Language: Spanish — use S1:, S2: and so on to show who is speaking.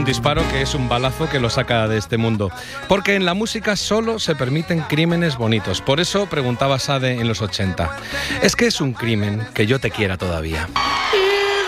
S1: disparo que es un balazo que lo saca de este mundo. Porque en la música solo se permiten crímenes bonitos. Por eso preguntaba Sade en los 80. ¿Es que es un crimen que yo te quiera todavía?